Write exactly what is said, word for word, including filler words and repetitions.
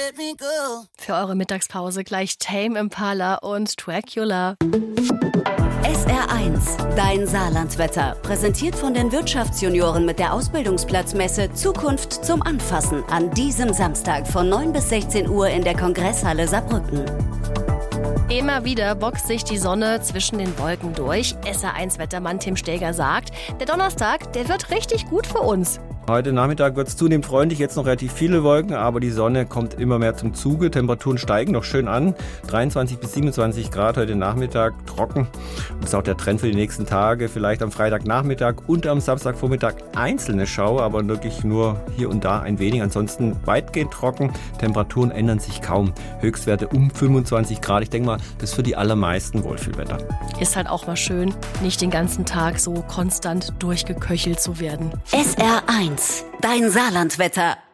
Für eure Mittagspause gleich Tame Impala und Dracula. S R eins, dein Saarlandwetter. Präsentiert von den Wirtschaftsjunioren mit der Ausbildungsplatzmesse Zukunft zum Anfassen an diesem Samstag von neun bis sechzehn Uhr in der Kongresshalle Saarbrücken. Immer wieder boxt sich die Sonne zwischen den Wolken durch. S R eins Wettermann Tim Steger sagt, der Donnerstag, der wird richtig gut für uns. Heute Nachmittag wird es zunehmend freundlich, jetzt noch relativ viele Wolken, aber die Sonne kommt immer mehr zum Zuge. Temperaturen steigen noch schön an, dreiundzwanzig bis siebenundzwanzig Grad heute Nachmittag, trocken. Das ist auch der Trend für die nächsten Tage, vielleicht am Freitagnachmittag und am Samstagvormittag einzelne Schauer, aber wirklich nur hier und da ein wenig. Ansonsten weitgehend trocken, Temperaturen ändern sich kaum. Höchstwerte um fünfundzwanzig Grad, ich denke mal, das ist für die allermeisten Wohlfühlwetter. Ist halt auch mal schön, nicht den ganzen Tag so konstant durchgeköchelt zu werden. S R eins, dein Saarlandwetter.